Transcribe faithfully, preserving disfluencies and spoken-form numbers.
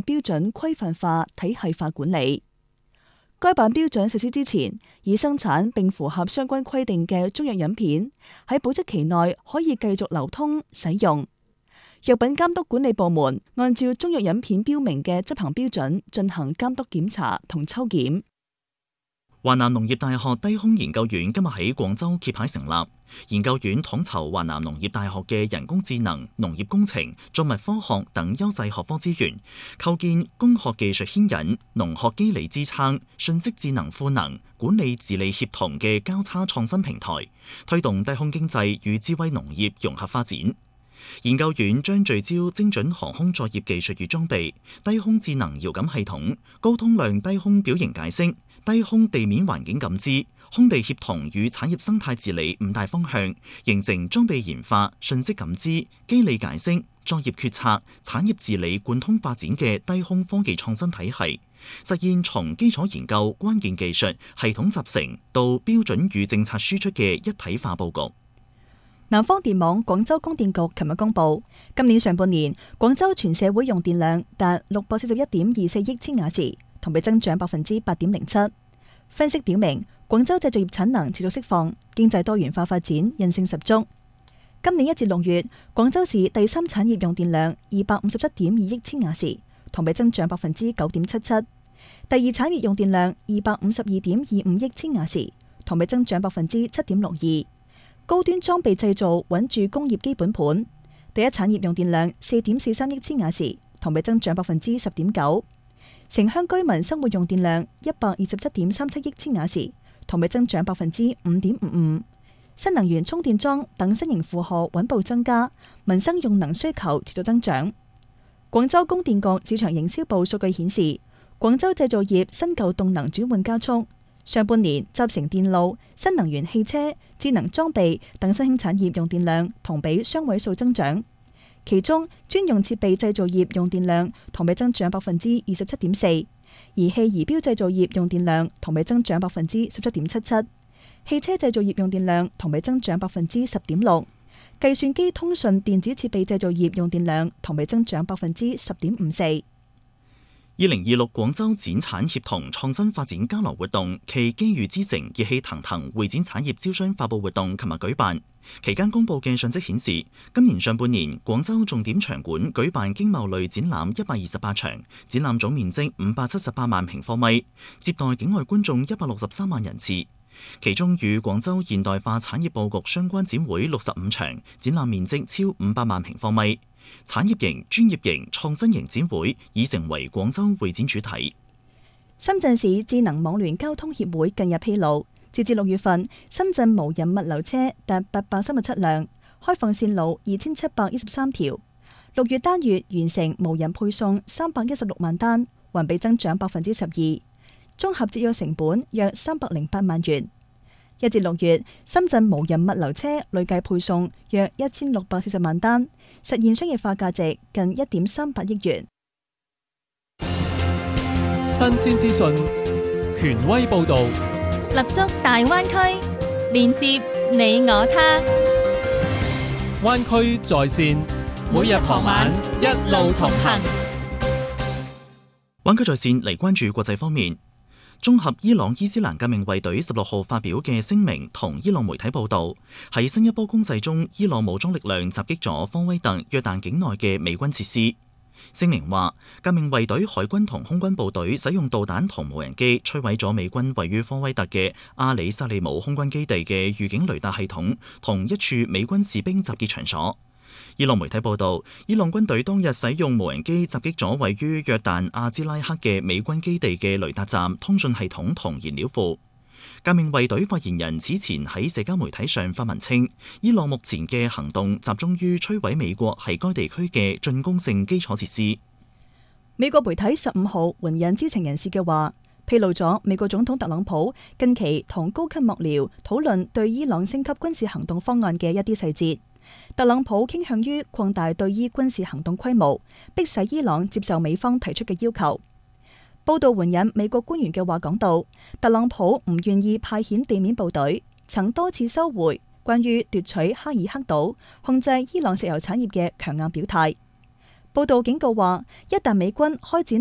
標準規範化、體系化管理。該版標準實施之前，已生產並符合相關規定嘅中藥飲片喺保質期內可以繼續流通使用。藥品監督管理部門按照中藥飲片標明嘅執行標準進行監督檢查同抽檢。 華南農業大學低空研究院今日喺廣州揭牌成立，研究院統籌華南農業大學嘅人工智能、農業工程、作物科學等優勢學科資源，構建工學技術牽引、農學機理支撐、信息智能賦能、管理治理協同嘅交叉創新平台，推動低空經濟與智慧農業融合發展。研究院將聚焦精準航空作業技術與裝備、低空智能遙感系統、高通量低空表型解析、低空地面環境感知、空地協同與產業生態治理五大方向，形成裝備研發、信息感知、機理解析、作業決策、產業治理貫通發展嘅低空科技創新體系，實現從基礎研究、關鍵技術、系統集成到標準與政策輸出嘅一體化佈局。 南方電網廣州供電局琴日公布，今年上半年廣州全社會用電量達六百四十一點二四億千瓦時，同比增長百分之八點零七。分析表明，廣州製造業產能持續釋放，經濟多元化發展韌性十足。今年一至六月，廣州市第三產業用電量二百五十七點二億千瓦時，同比增長百分之九點七七。第二產業用電量二百五十二點二五億千瓦時，同比增長百分之七點六二。高端裝備製造穩住工業基本盤。第一產業用電量四點四三億千瓦時，同比增長百分之十點九。城鄉居民生活用電量一百二十七點三七億千瓦時，同比增長百分之五點五五。新能源充電樁等新型負荷穩步增加，民生用能需求持續增長。廣州供電局市場營銷部數據顯示，廣州製造業新舊動能轉換加速。上半年集成電路、新能源汽車、智能裝備等新興產業用電量同比雙位數增長，其中專用設備製造業用電量同比增長百分之二十七點四，儀器儀表製造業用電量同比增長百分之十七點七七，汽車製造業用電量同比增長百分之十點六，計算機通訊電子設備製造業用電量同比增長百分之十點五四。 二零二六廣州展產協同創新發展交流活動暨機遇之城熱氣騰騰會展產業招商發佈活動琴日舉辦，期間公佈嘅信息顯示，今年上半年廣州重點場館舉辦經貿類展覽一百二十八場，展覽總面積五百七十八萬平方米，接待境外觀眾一百六十三萬人次。其中與廣州現代化產業佈局相關展會六十五場，展覽面積超五百萬平方米。產業型、專業型、創新型展會已成為廣州會展主題。 深圳市智能網聯交通協會近日披露，截至六月份，深圳無人物流車達八百三十七輛，開放線路二千七百一十三條。六月單月完成無人配送三百一十六萬單，環比增長百分之十二，綜合節約成本約三百零八萬元。一至六月，深圳無人物流車累計配送約一千六百四十萬單，實現商業化價值近一點三八億元。 新鮮資訊，權威報導， 立足大灣區，連接你我他。 灣區在線，每日傍晚一路同行。 灣區在線嚟關注國際方面。綜合伊朗伊斯蘭革命衛隊十六號發表嘅聲明同伊朗媒體報導，喺新一波攻勢中，伊朗武裝力量襲擊咗科威特約旦境內嘅美軍設施。聲明話，革命衛隊海軍同空軍部隊使用導彈同無人機摧毀咗美軍位於科威特嘅阿里薩利姆空軍基地嘅預警雷達系統同一處美軍士兵集結場所。伊朗媒體報道，伊朗軍隊當日使用無人機襲擊咗位於約旦阿茲拉克嘅美軍基地嘅雷達站、通訊系統同燃料庫。革命衛隊發言人此前喺社交媒體上發文稱，伊朗目前嘅行動集中於摧毀美國喺該地區嘅進攻性基礎設施。 美國媒體十五號援引知情人士嘅話，披露咗美國總統特朗普近期同高級幕僚討論對伊朗升級軍事行動方案嘅一啲細節。特朗普傾向於擴大對伊軍事行動規模，迫使伊朗接受美方提出嘅要求。報道援引美國官員嘅話講到，特朗普唔願意派遣地面部隊，曾多次收回關於奪取哈爾克島、控制伊朗石油產業嘅強硬表態。報道警告話，一旦美軍開展